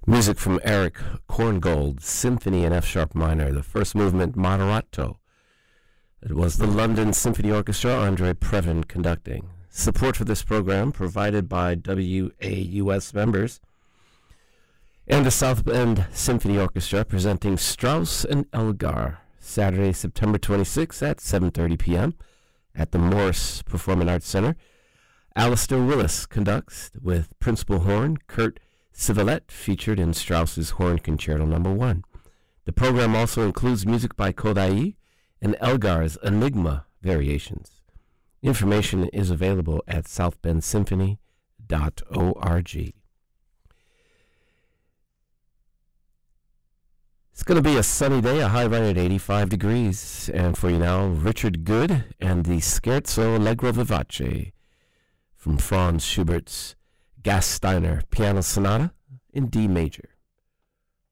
Music from Eric Korngold, Symphony in F-sharp minor, the first movement, Moderato. It was the London Symphony Orchestra, Andre Previn conducting. Support for this program provided by WAUS members and the South Bend Symphony Orchestra presenting Strauss and Elgar, Saturday, September 26th at 7:30 p.m. at the Morris Performing Arts Center. Alistair Willis conducts with principal horn, Kurt Civilette, featured in Strauss's Horn Concerto No. 1. The program also includes music by Kodai and Elgar's Enigma variations. Information is available at southbendsymphony.org. It's going to be a sunny day, a high right at 85 degrees. And for you now, Richard Good and the Scherzo Allegro Vivace from Franz Schubert's Gasteiner Piano Sonata in D major.